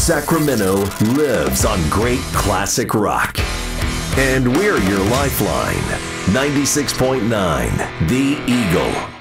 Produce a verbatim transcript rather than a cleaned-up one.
Sacramento lives on great classic rock. And we're your lifeline. ninety-six point nine, The Eagle.